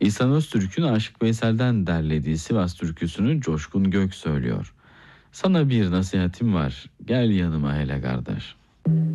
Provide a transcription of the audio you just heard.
İhsan Öztürk'ün Aşık Veysel'den derlediği Sivas türküsünü Coşkun Gök söylüyor. Sana bir nasihatim var, gel yanıma hele kardeş.